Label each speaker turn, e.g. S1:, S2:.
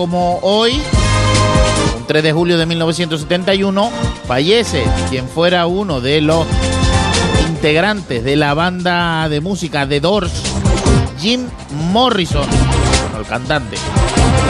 S1: Como hoy, un 3 de julio de 1971, fallece quien fuera uno de los integrantes de la banda de música The Doors, Jim Morrison, el cantante.